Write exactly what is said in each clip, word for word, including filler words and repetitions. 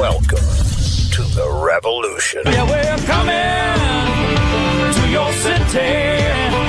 Welcome to the revolution. Yeah, we're coming to your city.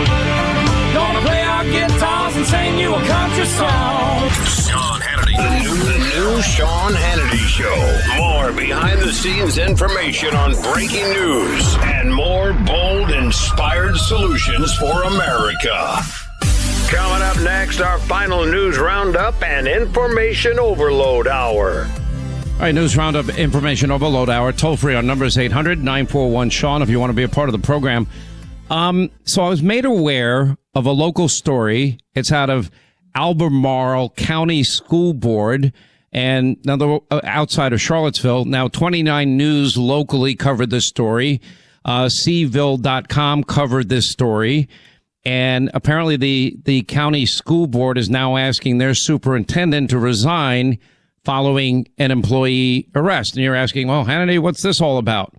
Gonna play our guitars and sing you a country song. Sean Hannity. The new, the new Sean Hannity Show. More behind-the-scenes information on breaking news and more bold, inspired solutions for America. Coming up next, our final news roundup and information overload hour. All right, News Roundup, Information Overload Hour. Toll free on numbers eight hundred, nine four one, Sean if you want to be a part of the program. Um, so I was made aware of a local story. It's out of Albemarle County School Board and another outside of Charlottesville. Now, twenty-nine News locally covered this story. Uh, C ville dot com covered this story. And apparently the, the county school board is now asking their superintendent to resign following an employee arrest. And you're asking, well, Hannity, what's this all about?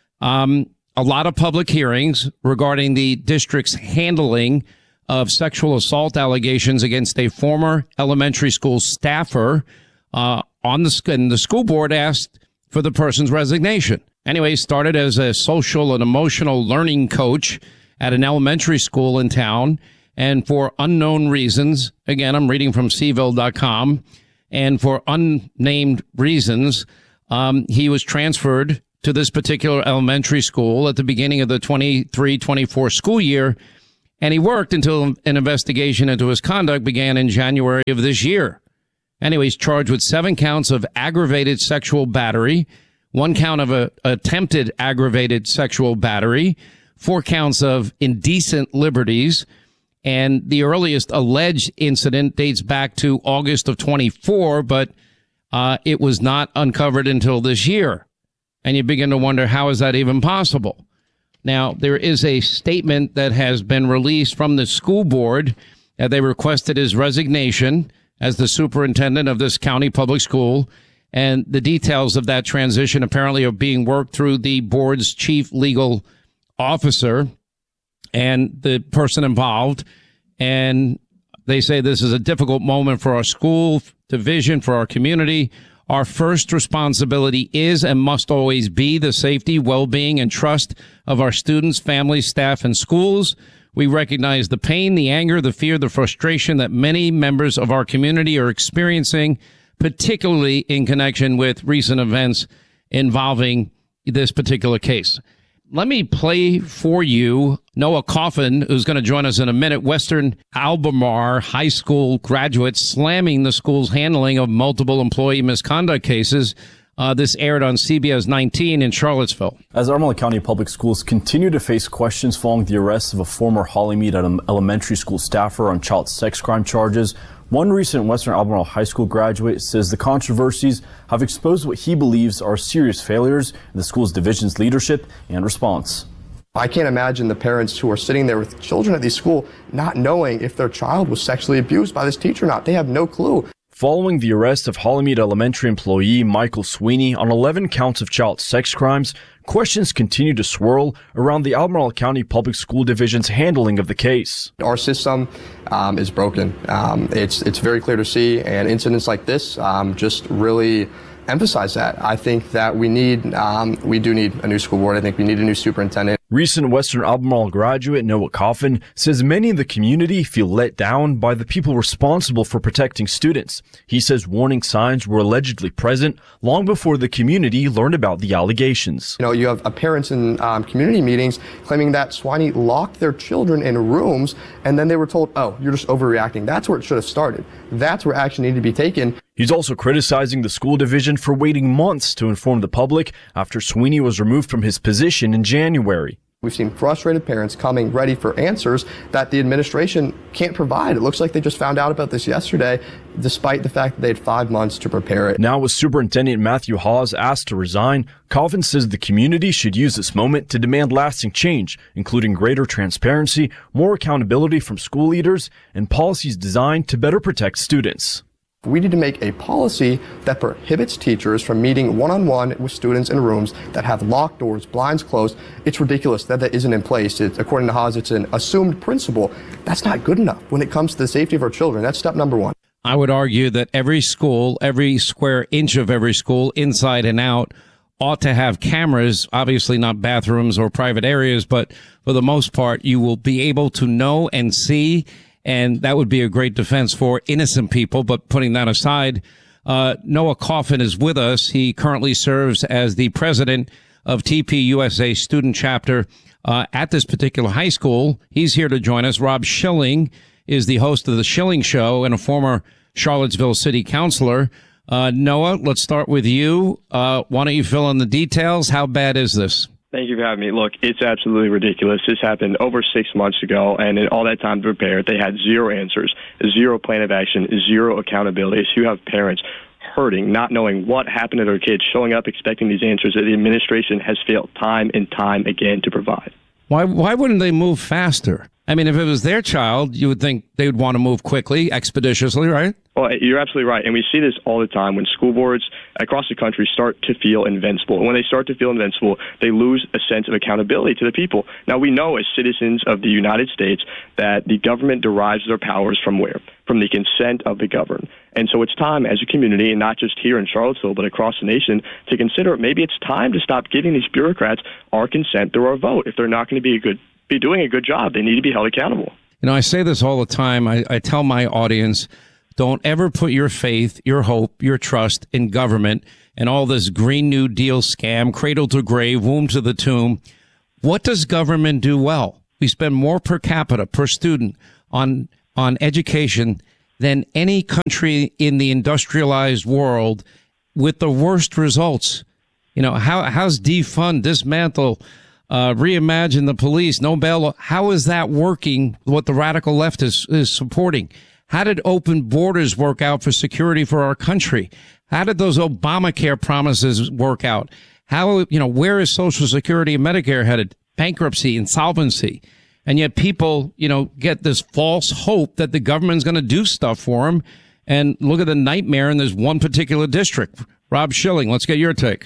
Um, a lot of public hearings regarding the district's handling of sexual assault allegations against a former elementary school staffer uh, on the, and the school board asked for the person's resignation. Anyway, started as a social and emotional learning coach at an elementary school in town. And for unknown reasons, again, I'm reading from C ville dot com, and for unnamed reasons, um, he was transferred to this particular elementary school at the beginning of the twenty-three twenty-four school year. And he worked until an investigation into his conduct began in January of this year. Anyway, he's charged with seven counts of aggravated sexual battery, one count of a, attempted aggravated sexual battery, four counts of indecent liberties, and the earliest alleged incident dates back to August of twenty-four, but uh, it was not uncovered until this year. And you begin to wonder, how is that even possible? Now, there is a statement that has been released from the school board. Uh, they requested his resignation as the superintendent of this county public school. And the details of that transition apparently are being worked through the board's chief legal officer and the person involved. And they say this is a difficult moment for our school division, for our community. Our first responsibility is and must always be the safety, well-being, and trust of our students, families, staff, and schools. We recognize the pain, the anger, the fear, the frustration that many members of our community are experiencing, particularly in connection with recent events involving this particular case. Let me play for you Noah Coffin, who's going to join us in a minute, Western Albemarle High School graduate, slamming the school's handling of multiple employee misconduct cases. Uh, this aired on C B S nineteen in Charlottesville. As Albemarle County Public Schools continue to face questions following the arrest of a former Hollymead elementary school staffer on child sex crime charges, one recent Western Albemarle High School graduate says the controversies have exposed what he believes are serious failures in the school's division's leadership and response. I can't imagine the parents who are sitting there with children at these schools not knowing if their child was sexually abused by this teacher or not. They have no clue. Following the arrest of Hollymead Elementary employee Michael Sweeney on eleven counts of child sex crimes, questions continue to swirl around the Albemarle County Public School Division's handling of the case. Our system um, is broken. Um, it's, it's very clear to see, and incidents like this um, just really emphasize that. I think that we need, um, we do need a new school board. I think we need a new superintendent. Recent Western Albemarle graduate Noah Coffin says many in the community feel let down by the people responsible for protecting students. He says warning signs were allegedly present long before the community learned about the allegations. You know, you have uh, parents in um, community meetings claiming that Sweeney locked their children in rooms, and then they were told, oh, you're just overreacting. That's where it should have started. That's where action needed to be taken. He's also criticizing the school division for waiting months to inform the public after Sweeney was removed from his position in January. We've seen frustrated parents coming ready for answers that the administration can't provide. It looks like they just found out about this yesterday, despite the fact that they had five months to prepare it. Now with Superintendent Matthew Hawes asked to resign, Coffin says the community should use this moment to demand lasting change, including greater transparency, more accountability from school leaders, and policies designed to better protect students. We need to make a policy that prohibits teachers from meeting one-on-one with students in rooms that have locked doors, blinds closed. It's ridiculous that that isn't in place. It, according to Haas, it's an assumed principle. That's not good enough when it comes to the safety of our children. That's step number one. I would argue that every school, every square inch of every school, inside and out, ought to have cameras, obviously not bathrooms or private areas, but for the most part, you will be able to know and see, and that would be a great defense for innocent people. But putting that aside, uh, Noah Coffin is with us. He currently serves as the president of T P U S A student chapter uh, at this particular high school. He's here to join us. Rob Schilling is the host of The Schilling Show and a former Charlottesville city councilor. Uh, Noah, let's start with you. Uh, why don't you fill in the details? How bad is this? Thank you for having me. Look, it's absolutely ridiculous. This happened over six months ago, and in all that time to prepare, they had zero answers, zero plan of action, zero accountability. So you have parents hurting, not knowing what happened to their kids, showing up expecting these answers that the administration has failed time and time again to provide. Why, why wouldn't they move faster? I mean, if it was their child, you would think they would want to move quickly, expeditiously, right? Well, you're absolutely right. And we see this all the time when school boards across the country start to feel invincible. And when they start to feel invincible, they lose a sense of accountability to the people. Now, we know as citizens of the United States that the government derives their powers from where? From the consent of the governed. And so it's time as a community, and not just here in Charlottesville, but across the nation, to consider maybe it's time to stop giving these bureaucrats our consent through our vote. If they're not going to be a good be doing a good job, they need to be held accountable. You know, I say this all the time. I, I tell my audience, don't ever put your faith, your hope, your trust in government and all this Green New Deal scam, cradle to grave, womb to the tomb. What does government do well? We spend more per capita, per student on on education than any country in the industrialized world, with the worst results. You know, how how's defund, dismantle, Uh, reimagine the police, no bail? How is that working? What the radical left is, is supporting? How did open borders work out for security for our country? How did those Obamacare promises work out? How, you know, where is Social Security and Medicare headed? Bankruptcy, insolvency. And yet people, you know, get this false hope that the government's going to do stuff for them. And look at the nightmare in this one particular district. Rob Schilling, let's get your take.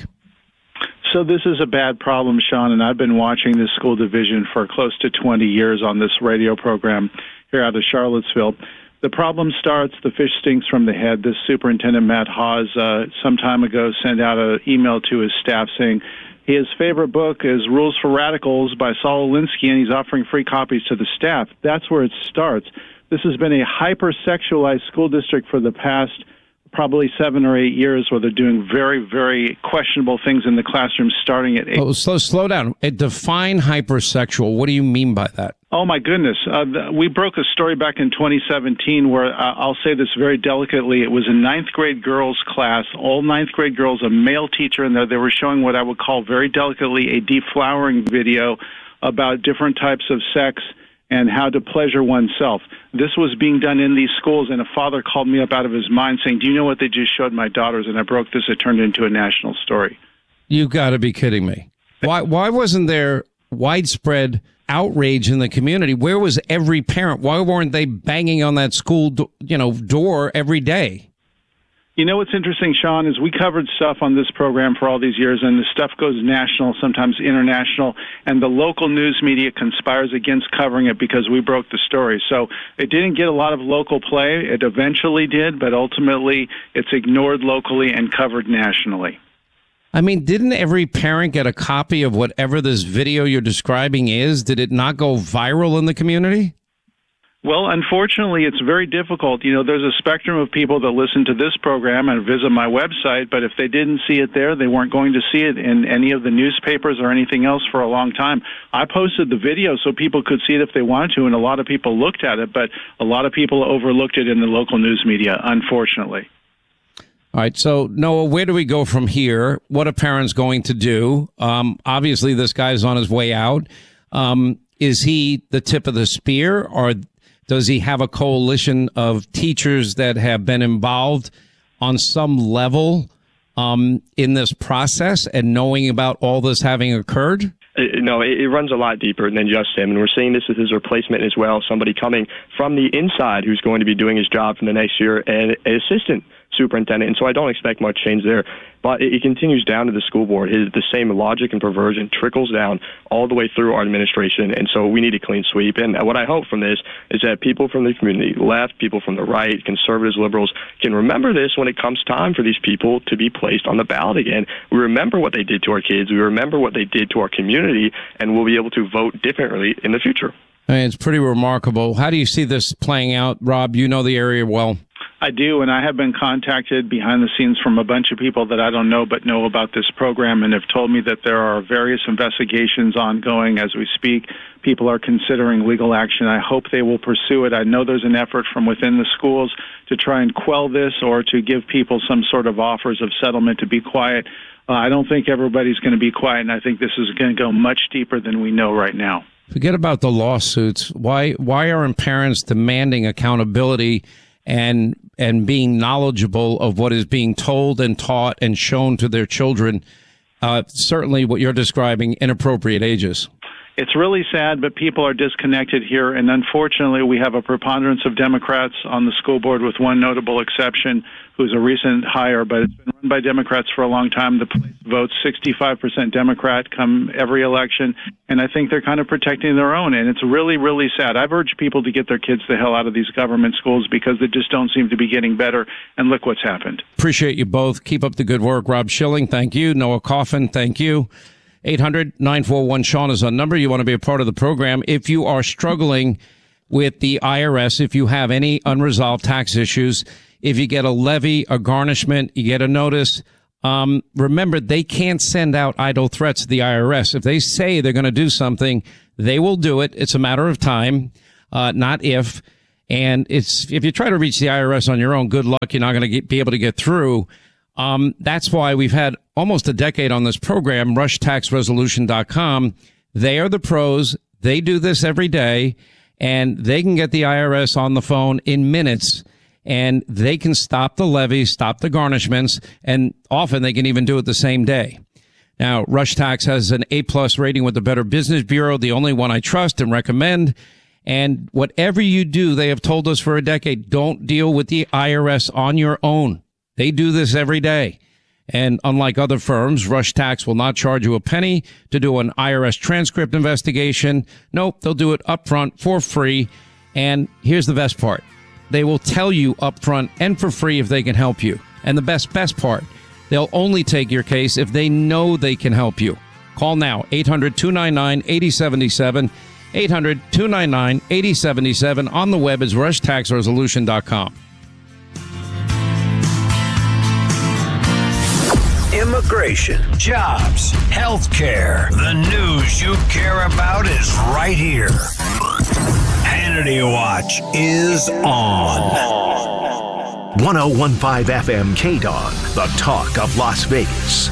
So this is a bad problem, Sean, and I've been watching this school division for close to twenty years on this radio program here out of Charlottesville. The problem starts, the fish stinks from the head. This superintendent, Matt Hawes, uh, some time ago sent out an email to his staff saying his favorite book is Rules for Radicals by Saul Alinsky, and he's offering free copies to the staff. That's where it starts. This has been a hyper-sexualized school district for the past probably seven or eight years where they're doing very, very questionable things in the classroom starting at eight. Oh, slow, slow down. Define hypersexual. What do you mean by that? Oh, my goodness. Uh, the, we broke a story back in twenty seventeen where, uh, I'll say this very delicately, it was a ninth grade girls class, all ninth grade girls, a male teacher in there. They were showing what I would call very delicately a deflowering video about different types of sex and how to pleasure oneself. This was being done in these schools, and a father called me up out of his mind saying, do you know what they just showed my daughters? And I broke this. It turned into a national story. You've got to be kidding me. Why, why wasn't there widespread outrage in the community? Where was every parent? Why weren't they banging on that school do, you know, door every day? You know what's interesting, Sean, is we covered stuff on this program for all these years, and the stuff goes national, sometimes international, and the local news media conspires against covering it because we broke the story. So it didn't get a lot of local play. It eventually did, but ultimately it's ignored locally and covered nationally. I mean, didn't every parent get a copy of whatever this video you're describing is? Did it not go viral in the community? Well, unfortunately, it's very difficult. You know, there's a spectrum of people that listen to this program and visit my website, but if they didn't see it there, they weren't going to see it in any of the newspapers or anything else for a long time. I posted the video so people could see it if they wanted to, and a lot of people looked at it, but a lot of people overlooked it in the local news media, unfortunately. All right. So, Noah, where do we go from here? What are parents going to do? Um, obviously, this guy's on his way out. Um, is he the tip of the spear, or does he have a coalition of teachers that have been involved on some level um, in this process and knowing about all this having occurred? No, it, it runs a lot deeper than just him, and we're seeing this as his replacement as well, somebody coming from the inside who's going to be doing his job for the next year, and an assistant superintendent. And so I don't expect much change there. But it, it continues down to the school board. It is the same logic and perversion trickles down all the way through our administration. And so we need a clean sweep. And what I hope from this is that people from the community, left, people from the right, conservatives, liberals, can remember this when it comes time for these people to be placed on the ballot again. We remember what they did to our kids. We remember what they did to our community, and we'll be able to vote differently in the future. I mean, it's pretty remarkable. How do you see this playing out, Rob? You know the area well. I do, and I have been contacted behind the scenes from a bunch of people that I don't know but know about this program and have told me that there are various investigations ongoing as we speak. People are considering legal action. I hope they will pursue it. I know there's an effort from within the schools to try and quell this or to give people some sort of offers of settlement to be quiet. Uh, I don't think everybody's going to be quiet, and I think this is going to go much deeper than we know right now. Forget about the lawsuits. Why why aren't parents demanding accountability and and being knowledgeable of what is being told and taught and shown to their children? Uh, certainly what you're describing, inappropriate ages. It's really sad, but people are disconnected here, and unfortunately we have a preponderance of Democrats on the school board with one notable exception, who's a recent hire, but it's been run by Democrats for a long time. The place votes sixty-five percent Democrat come every election, and I think they're kind of protecting their own, and it's really, really sad. I've urged people to get their kids the hell out of these government schools because they just don't seem to be getting better, and look what's happened. Appreciate you both. Keep up the good work. Rob Schilling, thank you. Noah Coffin, thank you. eight hundred nine four one Sean is our number. You want to be a part of the program. If you are struggling with the I R S, if you have any unresolved tax issues, if you get a levy, a garnishment, you get a notice, um, remember, they can't send out idle threats to the I R S. If they say they're going to do something, they will do it. It's a matter of time, uh, not if. And it's if you try to reach the I R S on your own, good luck. You're not going to be able to get through. Um, that's why we've had almost a decade on this program, rush tax resolution dot com. They are the pros. They do this every day, and they can get the I R S on the phone in minutes, and they can stop the levies, stop the garnishments, and often they can even do it the same day. Now, Rush Tax has an A-plus rating with the Better Business Bureau, the only one I trust and recommend. And whatever you do, they have told us for a decade, don't deal with the I R S on your own. They do this every day. And unlike other firms, Rush Tax will not charge you a penny to do an I R S transcript investigation. Nope, they'll do it up front for free. And here's the best part. They will tell you up front and for free if they can help you. And the best, best part, they'll only take your case if they know they can help you. Call now, eight hundred two nine nine eight oh seven seven, eight hundred two nine nine eight oh seven seven. On the web is rush tax resolution dot com. Immigration, jobs, healthcare. The news you care about is right here. Hannity Watch is on. one oh one point five F M K D O N, the talk of Las Vegas.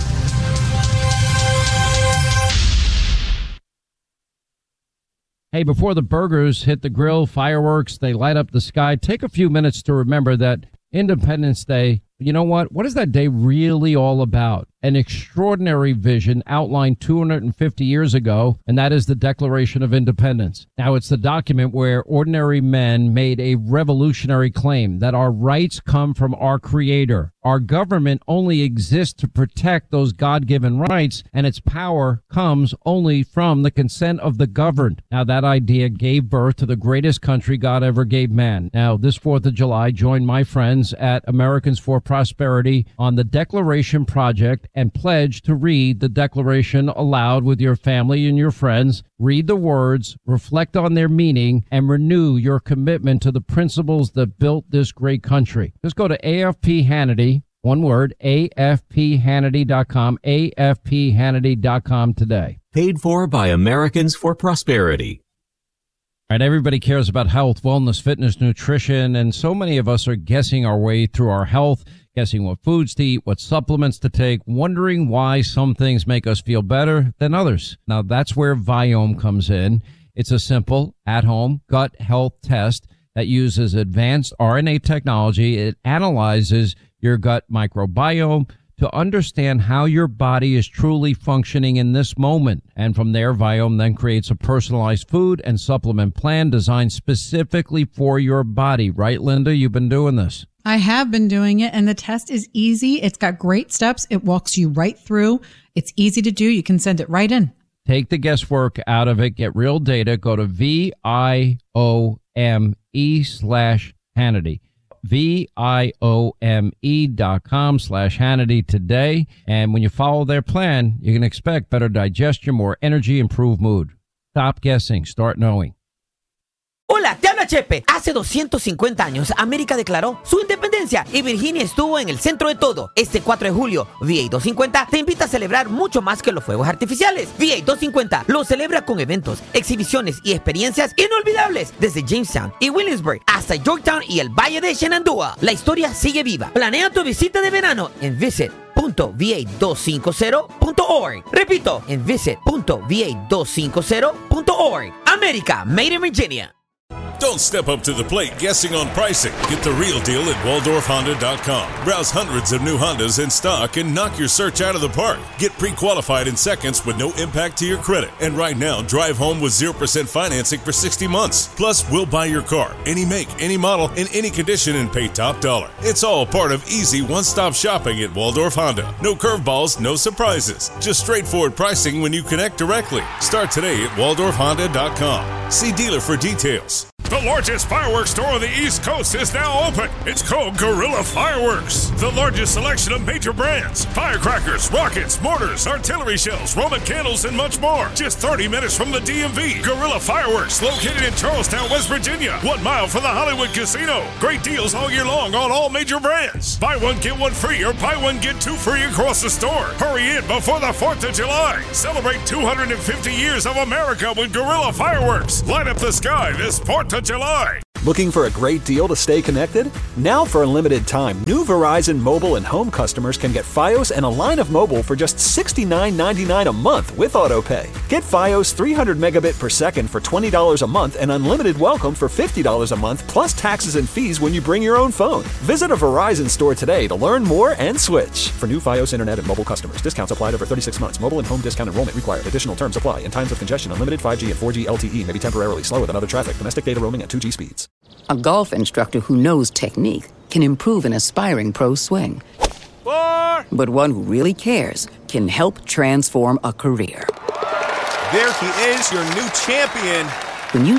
Hey, before the burgers hit the grill, fireworks, they light up the sky, take a few minutes to remember that Independence Day, you know what? What is that day really all about? An extraordinary vision outlined two hundred fifty years ago, and that is the Declaration of Independence. Now, it's the document where ordinary men made a revolutionary claim that our rights come from our Creator. Our government only exists to protect those God-given rights, and its power comes only from the consent of the governed. Now, that idea gave birth to the greatest country God ever gave man. Now, this fourth of July, join my friends at Americans for Prosperity on the Declaration Project and pledge to read the Declaration aloud with your family and your friends. Read the words, reflect on their meaning, and renew your commitment to the principles that built this great country. Just go to A F P Hannity, one word, A F P Hannity dot com, A F P Hannity dot com today. Paid for by Americans for Prosperity. All right, everybody cares about health, wellness, fitness, nutrition, and so many of us are guessing our way through our health, guessing what foods to eat, what supplements to take, wondering why some things make us feel better than others. Now, that's where Viome comes in. It's a simple, at-home gut health test that uses advanced R N A technology. It analyzes your gut microbiome to understand how your body is truly functioning in this moment. And from there, Viome then creates a personalized food and supplement plan designed specifically for your body. Right, Linda? You've been doing this. I have been doing it, and the test is easy. It's got great steps. It walks you right through. It's easy to do. You can send it right in. Take the guesswork out of it. Get real data. Go to V I O M E slash Hannity. V I O M E dot com slash Hannity today. And when you follow their plan, you can expect better digestion, more energy, improved mood. Stop guessing. Start knowing. Hola, te habla Chepe. Hace doscientos cincuenta años, América declaró su independencia y Virginia estuvo en el centro de todo. Este cuatro de julio, V A doscientos cincuenta te invita a celebrar mucho más que los fuegos artificiales. V A doscientos cincuenta lo celebra con eventos, exhibiciones y experiencias inolvidables desde Jamestown y Williamsburg hasta Yorktown y el Valle de Shenandoah. La historia sigue viva. Planea tu visita de verano en Visit punto V A doscientos cincuenta punto org. Repito, en visit punto V A doscientos cincuenta punto org. América, made in Virginia. Don't step up to the plate guessing on pricing. Get the real deal at Waldorf Honda dot com. Browse hundreds of new Hondas in stock and knock your search out of the park. Get pre-qualified in seconds with no impact to your credit. And right now, drive home with zero percent financing for sixty months. Plus, we'll buy your car, any make, any model, in any condition, and pay top dollar. It's all part of easy one-stop shopping at Waldorf Honda. No curveballs, no surprises. Just straightforward pricing when you connect directly. Start today at Waldorf Honda dot com. See dealer for details. The largest fireworks store on the East Coast is now open. It's called Guerrilla Fireworks. The largest selection of major brands, firecrackers, rockets, mortars, artillery shells, Roman candles, and much more. Just thirty minutes from the D M V. Guerrilla Fireworks, located in Charlestown, West Virginia. One mile from the Hollywood Casino. Great deals all year long on all major brands. Buy one, get one free, or buy one, get two free across the store. Hurry in before the fourth of July. Celebrate two hundred fifty years of America with Guerrilla Fireworks. Light up the sky this fourth of July. Looking for a great deal to stay connected? Now for a limited time, new Verizon mobile and home customers can get Fios and a line of mobile for just sixty-nine ninety-nine a month with AutoPay. Get Fios three hundred megabit per second for twenty dollars a month and unlimited welcome for fifty dollars a month plus taxes and fees when you bring your own phone. Visit a Verizon store today to learn more and switch. For new Fios internet and mobile customers, discounts applied over thirty-six months. Mobile and home discount enrollment required. Additional terms apply. In times of congestion, unlimited five G and four G L T E may be temporarily slower than other traffic. Domestic data roaming at two G speeds. A golf instructor who knows technique can improve an aspiring pro's swing. Four. But one who really cares can help transform a career. There he is, your new champion. When you